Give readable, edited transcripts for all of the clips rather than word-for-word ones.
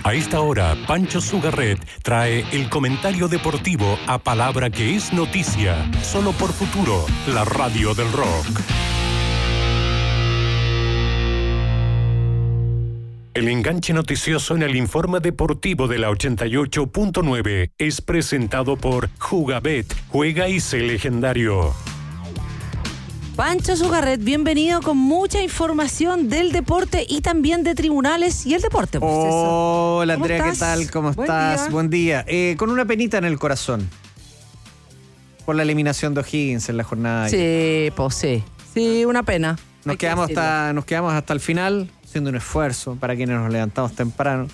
A esta hora, Pancho Sugarret trae el comentario deportivo a palabra que es noticia, solo por Futuro, la radio del rock. El enganche noticioso en el informe deportivo de la 88.9 es presentado por Jugabet, juega y sé legendario. Pancho Sugarret, bienvenido con mucha información del deporte y también de tribunales y el deporte. Pues hola Andrea, ¿qué tal? ¿Cómo Buen estás? día. Buen día. Con una penita en el corazón por la eliminación de O'Higgins en la jornada. Sí, pues sí. Sí, una pena. Nos quedamos hasta el final, haciendo un esfuerzo para quienes nos levantamos temprano.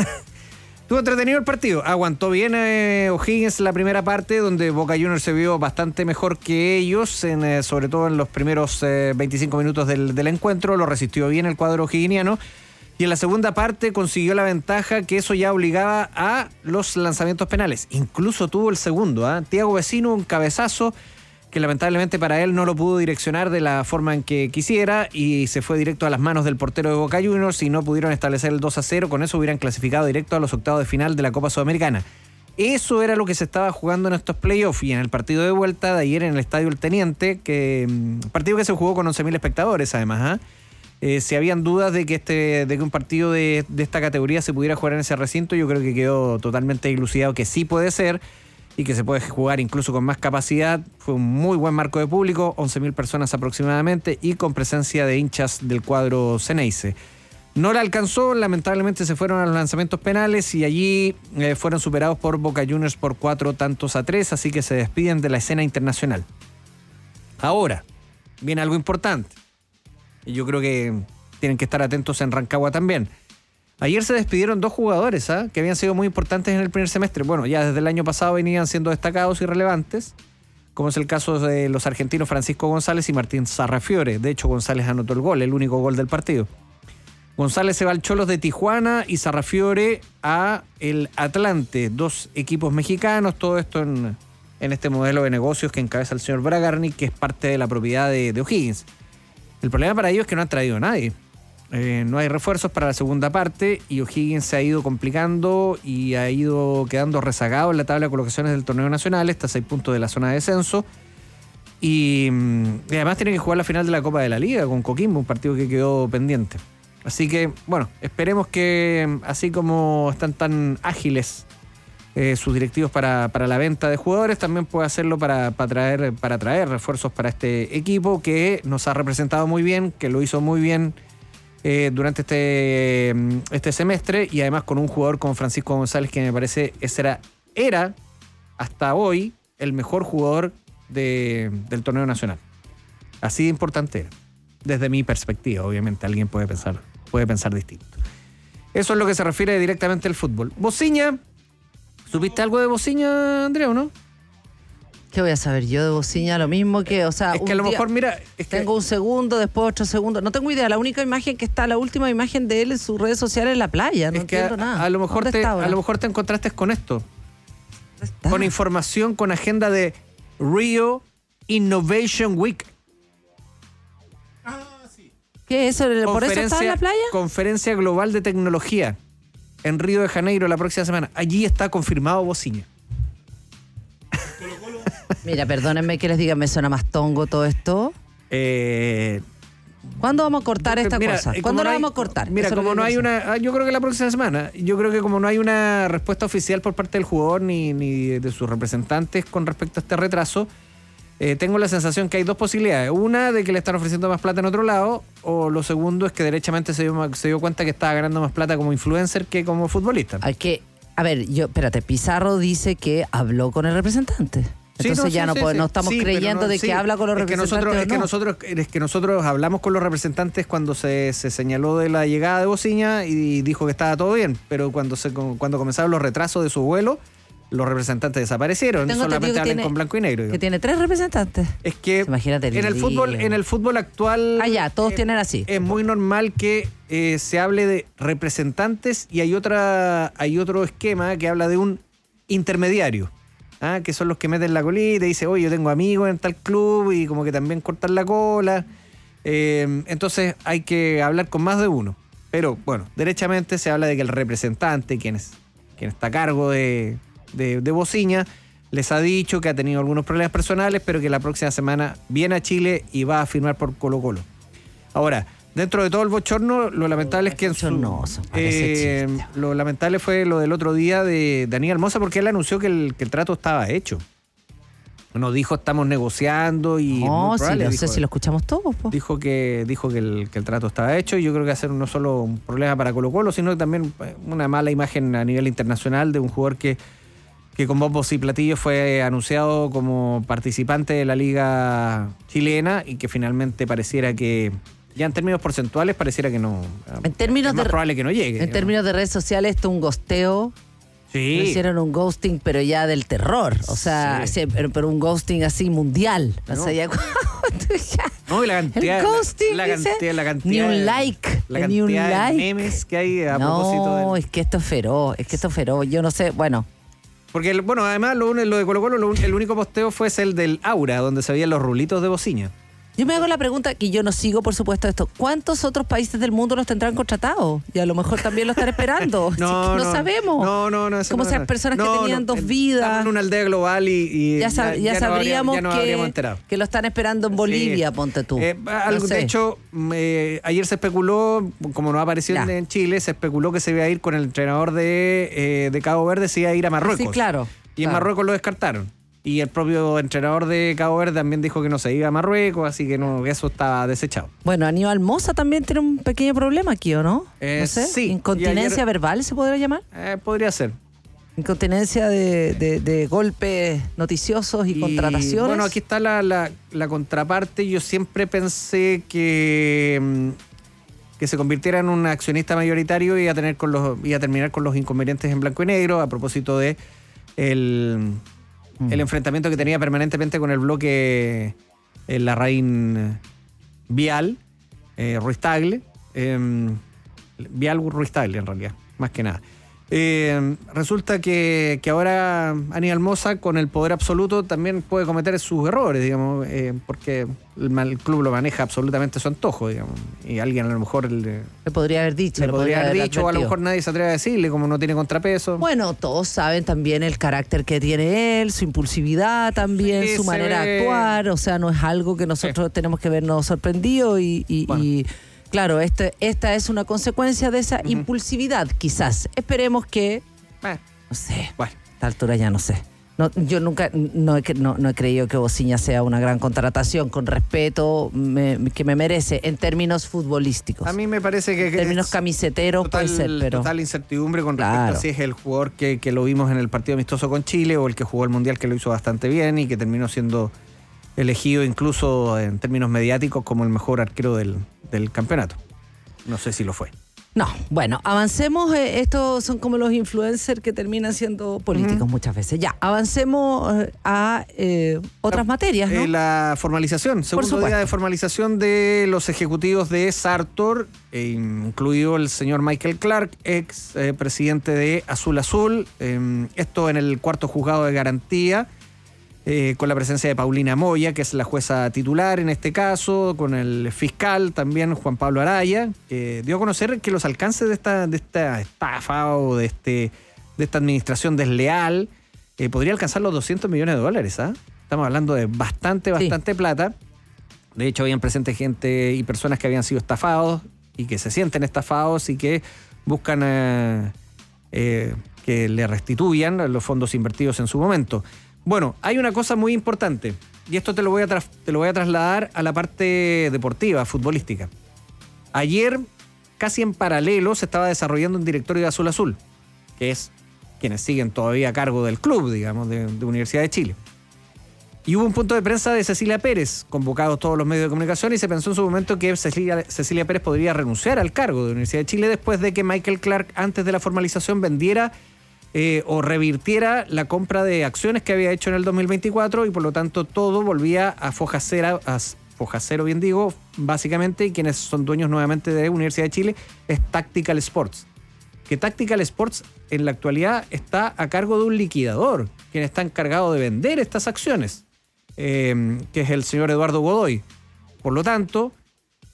Estuvo entretenido el partido. Aguantó bien O'Higgins en la primera parte, donde Boca Juniors se vio bastante mejor que ellos, sobre todo en los primeros 25 minutos del encuentro. Lo resistió bien el cuadro o'higginiano. Y en la segunda parte consiguió la ventaja, que eso ya obligaba a los lanzamientos penales. Incluso tuvo el segundo. Thiago Vecino, un cabezazo que lamentablemente para él no lo pudo direccionar de la forma en que quisiera y se fue directo a las manos del portero de Boca Juniors y no pudieron establecer el 2-0. Con eso hubieran clasificado directo a los octavos de final de la Copa Sudamericana. Eso era lo que se estaba jugando en estos playoffs, y en el partido de vuelta de ayer en el Estadio El Teniente, partido que se jugó con 11.000 espectadores además. Si habían dudas de que un partido de esta categoría se pudiera jugar en ese recinto, yo creo que quedó totalmente dilucidado que sí puede ser y que se puede jugar incluso con más capacidad. Fue un muy buen marco de público, 11.000 personas aproximadamente, y con presencia de hinchas del cuadro Ceneice. No la alcanzó, lamentablemente se fueron a los lanzamientos penales y allí fueron superados por Boca Juniors por 4-3, así que se despiden de la escena internacional. Ahora, viene algo importante, y yo creo que tienen que estar atentos en Rancagua también. Ayer se despidieron dos jugadores que habían sido muy importantes en el primer semestre. Bueno, ya desde el año pasado venían siendo destacados y relevantes, como es el caso de los argentinos Francisco González y Martín Sarrafiore. De hecho, González anotó el gol, el único gol del partido. González se va al Cholos de Tijuana y Sarrafiore a el Atlante, dos equipos mexicanos. Todo esto en este modelo de negocios que encabeza el señor Bragarnik, que es parte de la propiedad de O'Higgins. El problema para ellos es que no han traído a nadie. No hay refuerzos para la segunda parte y O'Higgins se ha ido complicando y ha ido quedando rezagado en la tabla de colocaciones del torneo nacional. Está a 6 puntos de la zona de descenso y además tiene que jugar la final de la Copa de la Liga con Coquimbo, un partido que quedó pendiente. Así que, bueno, esperemos que así como están tan ágiles sus directivos para la venta de jugadores, también pueda hacerlo para traer refuerzos para este equipo que nos ha representado muy bien, que lo hizo muy bien durante este semestre, y además con un jugador como Francisco González, que me parece era hasta hoy el mejor jugador del torneo nacional. Así de importante era, desde mi perspectiva. Obviamente alguien puede pensar distinto. Eso es lo que se refiere directamente al fútbol. Bociña, ¿supiste algo de Bociña, Andrea, o no? ¿Qué voy a saber yo de Bociña? Lo mismo que, o sea, es que a lo mejor, mira, tengo un segundo, después otro segundo. No tengo idea. La única imagen que está, la última imagen de él en sus redes sociales es la playa. No entiendo nada. A lo mejor te encontraste con esto. Con información, con agenda de Rio Innovation Week. Sí. ¿Qué es eso? ¿Por eso está en la playa? Conferencia Global de Tecnología en Río de Janeiro la próxima semana. Allí está confirmado Bociña. Mira, perdónenme que les diga, me suena más tongo todo esto. ¿Cuándo vamos a cortar esta cosa? ¿Cuándo la vamos a cortar? Mira, como no hay yo creo que la próxima semana. Yo creo que como no hay una respuesta oficial por parte del jugador ni de sus representantes con respecto a este retraso, tengo la sensación que hay dos posibilidades. Una, de que le están ofreciendo más plata en otro lado, o lo segundo es que derechamente se dio cuenta que estaba ganando más plata como influencer que como futbolista. Espérate, Pizarro dice que habló con el representante. Entonces no estamos creyendo de que habla con los representantes. Es que nosotros hablamos con los representantes cuando se señaló de la llegada de Bociña y dijo que estaba todo bien, pero cuando comenzaron los retrasos de su vuelo, los representantes desaparecieron. Solamente hablan con blanco y negro. Digo. Que tiene 3 representantes. Es que imagínate en el fútbol actual todos tienen así. Es muy normal que se hable de representantes y hay otro esquema que habla de un intermediario. Que son los que meten la colita y dicen, oye, yo tengo amigos en tal club, y como que también cortan la cola. Entonces hay que hablar con más de uno. Pero bueno, derechamente se habla de que el representante, quien está a cargo de Bociña, les ha dicho que ha tenido algunos problemas personales, pero que la próxima semana viene a Chile y va a firmar por Colo-Colo. Ahora, dentro de todo el bochorno, lo lamentable es que lo lamentable fue lo del otro día de Aníbal Mosa, porque él anunció que el trato estaba hecho. Nos dijo, estamos negociando y... No, sí, no sé si lo escuchamos todos. Po. Dijo que el trato estaba hecho, y yo creo que va a ser no solo un problema para Colo-Colo, sino que también una mala imagen a nivel internacional de un jugador que con bombos y platillos fue anunciado como participante de la Liga Chilena y que finalmente pareciera que, ya en términos porcentuales, pareciera que no. En términos es más probable que no llegue. En términos de redes sociales, esto es un gosteo. Sí. Hicieron un ghosting, pero ya del terror. O sea, sí, pero un ghosting así mundial. No, o sea, ya, no, y la cantidad. El ghosting, la cantidad, ni un like. La cantidad de memes que hay a propósito de. No, es que esto es feroz. Yo no sé, bueno. Porque, además, lo de Colo-Colo, el único posteo fue el del Aura, donde se veían los rulitos de Bociña. Yo me hago la pregunta, que yo no sigo, por supuesto, esto. ¿Cuántos otros países del mundo los tendrán contratados? Y a lo mejor también lo están esperando. No sabemos. No. Como esas personas que tenían dos vidas. Estamos en una aldea global y ya sabríamos que lo están esperando en Bolivia, sí. Ponte tú. De hecho, ayer se especuló, como no ha aparecido en Chile, se especuló que se iba a ir con el entrenador de Cabo Verde, se iba a ir a Marruecos. Sí, claro. Y en Marruecos lo descartaron. Y el propio entrenador de Cabo Verde también dijo que no se iba a Marruecos, así que no, eso estaba desechado. Bueno, Aníbal Mosa también tiene un pequeño problema aquí, ¿o no? No sé. Sí. ¿Incontinencia verbal se podría llamar? Podría ser. Incontinencia de golpes noticiosos y contrataciones. Bueno, aquí está la contraparte. Yo siempre pensé que se convirtiera en un accionista mayoritario y iba a terminar con los inconvenientes en blanco y negro, a propósito de el enfrentamiento que tenía permanentemente con el bloque Larraín Vial, Ruiz Tagle, Vial Ruiz Tagle en realidad, más que nada. Resulta que ahora Aníbal Mosa, con el poder absoluto, también puede cometer sus errores, digamos, porque el club lo maneja absolutamente a su antojo, digamos, y alguien a lo mejor le podría haber dicho, o a lo mejor nadie se atreve a decirle, como no tiene contrapeso. Bueno, todos saben también el carácter que tiene él, su impulsividad también, su manera de actuar, o sea, no es algo que nosotros tenemos que vernos sorprendidos y claro, esta es una consecuencia de esa impulsividad, quizás. Esperemos que... no sé, a esta altura ya no sé. No, yo nunca no he creído que Bociña sea una gran contratación, con respeto que me merece en términos futbolísticos. A mí me parece que... En términos camiseteros puede ser, pero... Total incertidumbre con respecto a si es el jugador que lo vimos en el partido amistoso con Chile o el que jugó el Mundial, que lo hizo bastante bien y que terminó siendo elegido incluso en términos mediáticos como el mejor arquero del campeonato. No sé si lo fue. No, bueno, avancemos. Estos son como los influencers que terminan siendo políticos muchas veces. Ya, avancemos a otras materias, ¿no? La formalización, segundo día de formalización de los ejecutivos de Sartor, incluido el señor Michael Clark, ex presidente de Azul Azul. Esto en el cuarto juzgado de garantía. Con la presencia de Paulina Moya, que es la jueza titular en este caso, con el fiscal también, Juan Pablo Araya, que dio a conocer que los alcances de esta estafa o de esta administración desleal podría alcanzar los $200 millones. Estamos hablando de bastante plata. De hecho, habían presente gente y personas que habían sido estafados y que se sienten estafados y que buscan que le restituyan los fondos invertidos en su momento. Bueno, hay una cosa muy importante, y esto te lo voy a trasladar a la parte deportiva, futbolística. Ayer, casi en paralelo, se estaba desarrollando un directorio de Azul Azul, que es quienes siguen todavía a cargo del club, digamos, de Universidad de Chile. Y hubo un punto de prensa de Cecilia Pérez, convocados todos los medios de comunicación, y se pensó en su momento que Cecilia Pérez podría renunciar al cargo de Universidad de Chile después de que Michael Clark, antes de la formalización, vendiera o revirtiera la compra de acciones que había hecho en el 2024 y por lo tanto todo volvía a foja cero, bien digo, básicamente, y quienes son dueños nuevamente de Universidad de Chile es Tactical Sports. Que Tactical Sports en la actualidad está a cargo de un liquidador, quien está encargado de vender estas acciones, que es el señor Eduardo Godoy. Por lo tanto,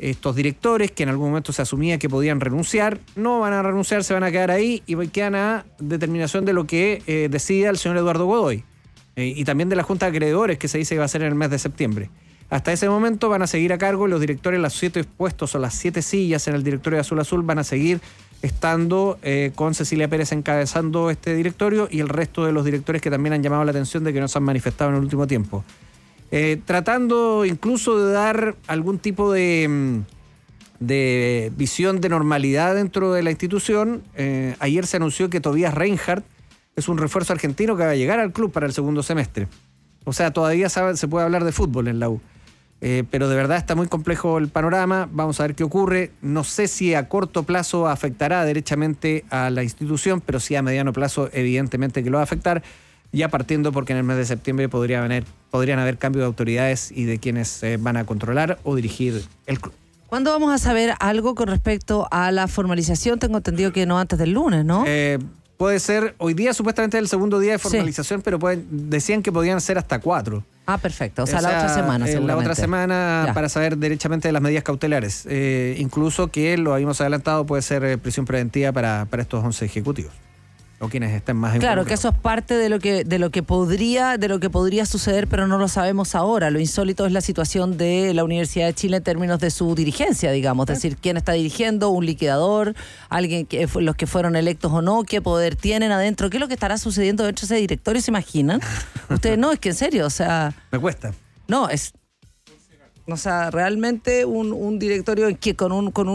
estos directores, que en algún momento se asumía que podían renunciar, no van a renunciar, se van a quedar ahí y quedan a determinación de lo que decida el señor Eduardo Godoy. Y también de la Junta de Acreedores, que se dice que va a ser en el mes de septiembre. Hasta ese momento van a seguir a cargo los directores, los 7 puestos o las 7 sillas en el directorio de Azul Azul van a seguir estando con Cecilia Pérez encabezando este directorio y el resto de los directores que también han llamado la atención de que no se han manifestado en el último tiempo. Tratando incluso de dar algún tipo de visión de normalidad dentro de la institución, ayer se anunció que Tobias Reinhardt es un refuerzo argentino que va a llegar al club para el segundo semestre. O sea, todavía se puede hablar de fútbol en la U. Pero de verdad está muy complejo el panorama. Vamos a ver qué ocurre. No sé si a corto plazo afectará derechamente a la institución, pero sí a mediano plazo evidentemente que lo va a afectar. Ya partiendo porque en el mes de septiembre podrían haber cambios de autoridades y de quienes van a controlar o dirigir el club. ¿Cuándo vamos a saber algo con respecto a la formalización? Tengo entendido que no antes del lunes, ¿no? Puede ser, hoy día supuestamente es el segundo día de formalización, sí. Pero decían que podían ser hasta 4. Ah, perfecto. O sea, la otra semana seguramente. La otra semana ya. Para saber derechamente de las medidas cautelares. Incluso que lo habíamos adelantado, puede ser prisión preventiva para estos 11 ejecutivos. O quienes estén más claro, que eso es parte de lo que podría suceder, pero no lo sabemos ahora. Lo insólito es la situación de la Universidad de Chile en términos de su dirigencia, digamos, es decir, quién está dirigiendo, un liquidador, alguien los que fueron electos o no, qué poder tienen adentro, qué es lo que estará sucediendo dentro de ese directorio, ¿se imaginan? Ustedes no, es que en serio, o sea, me cuesta. No, o sea, realmente un directorio en que con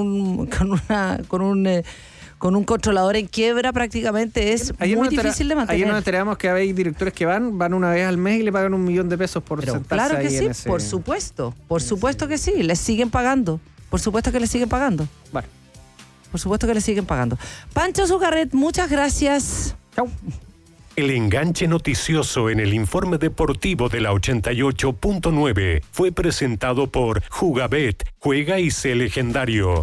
un controlador en quiebra prácticamente es muy difícil de mantener. Ayer nos enteramos que hay directores que van una vez al mes y le pagan $1 millón por sentarse claro que ahí sí, en ese... por supuesto que sí, les siguen pagando. Por supuesto que les siguen pagando. Vale. Por supuesto que les siguen pagando. Pancho Zucarret, muchas gracias. Chau. El enganche noticioso en el informe deportivo de la 88.9 fue presentado por Jugabet, juega y sé legendario.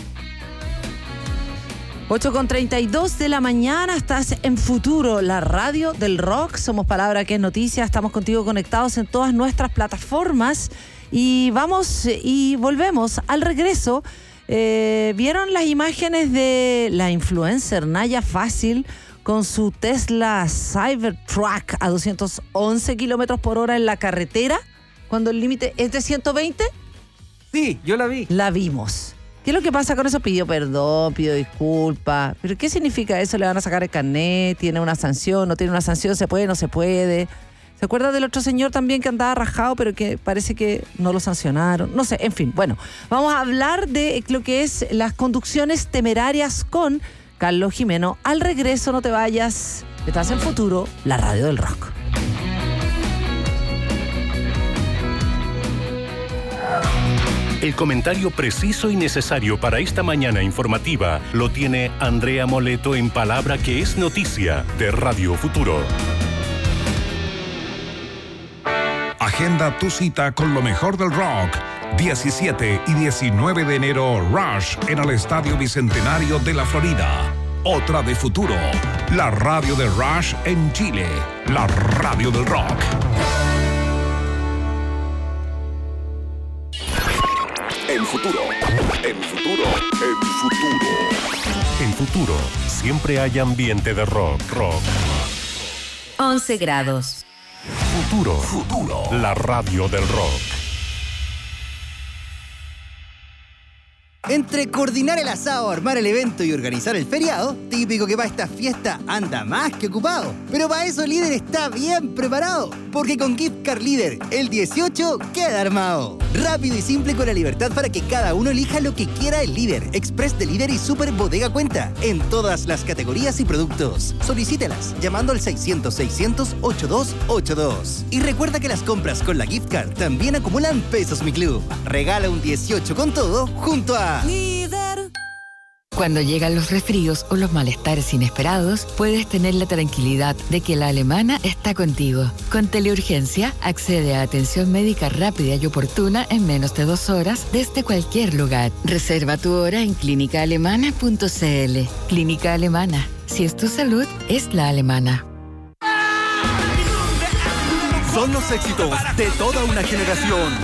8:32 de la mañana, estás en Futuro, la radio del rock. Somos Palabra que es Noticia, estamos contigo conectados en todas nuestras plataformas y vamos y volvemos al regreso. ¿Vieron las imágenes de la influencer Naya Fácil con su Tesla Cybertruck a 211 kilómetros por hora en la carretera cuando el límite es de 120? Sí, yo la vi. La vimos. ¿Qué es lo que pasa con eso? Pidió perdón, pidió disculpas. ¿Pero qué significa eso? ¿Le van a sacar el carnet? ¿Tiene una sanción? ¿No tiene una sanción? ¿Se puede? ¿No se puede? ¿Se acuerda del otro señor también que andaba rajado, pero que parece que no lo sancionaron? No sé, en fin. Bueno, vamos a hablar de lo que es las conducciones temerarias con Carlos Jimeno. Al regreso, no te vayas. Estás en Futuro, la radio del rock. El comentario preciso y necesario para esta mañana informativa lo tiene Andrea Moleto en Palabra que es Noticia de Radio Futuro. Agenda tu cita con lo mejor del rock. 17 y 19 de enero, Rush en el Estadio Bicentenario de la Florida. Otra de Futuro, la radio de Rush en Chile, la radio del rock. En Futuro. En Futuro, siempre hay ambiente de rock. 11 grados. Futuro. La radio del rock. Entre coordinar el asado, armar el evento y organizar el feriado, típico que para esta fiesta anda más que ocupado. Pero para eso Líder está bien preparado, porque con Gift Card Líder, el 18 queda armado. Rápido y simple con la libertad para que cada uno elija lo que quiera el Líder, Express de Líder y Super Bodega Cuenta, en todas las categorías y productos. Solicítelas llamando al 600-600-8282. Y recuerda que las compras con la Gift Card también acumulan pesos Mi Club. Regala un 18 con todo junto a Líder. Cuando llegan los resfríos o los malestares inesperados, puedes tener la tranquilidad de que la Alemana está contigo. Con Teleurgencia, accede a atención médica rápida y oportuna en menos de 2 horas desde cualquier lugar. Reserva tu hora en clínicaalemana.cl. Clínica Alemana. Si es tu salud, es la alemana. Son los éxitos de toda una generación.